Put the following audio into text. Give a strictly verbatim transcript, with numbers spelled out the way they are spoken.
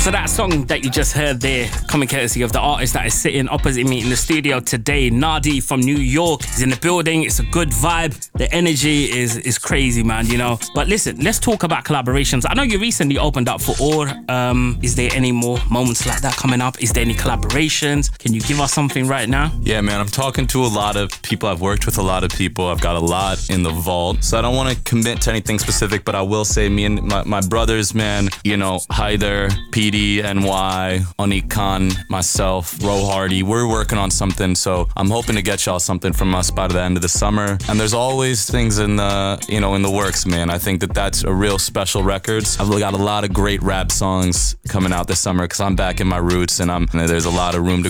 So that song that you just heard there, coming courtesy of the artist that is sitting opposite me in the studio today, Nadi from New York, is in the building. It's a good vibe. The energy is is crazy, man, you know. But listen, let's talk about collaborations. I know you recently opened up for Or. Um, is there any more moments like that coming up? Is there any collaborations? Can you give us something right now? Yeah, man, I'm talking to a lot of people. I've worked with a lot of people. I've got a lot in the vault. So I don't want to commit to anything specific, but I will say me and my, my brothers, man, you know, Haider, P D, N Y, Onik Khan, myself, Ro Hardy, we're working on something. So I'm hoping to get y'all something from us by the end of the summer. And there's always things in the, you know, in the works, man. I think that that's a real special records. I've got a lot of great rap songs coming out this summer because I'm back in my roots and I'm and there's a lot of room to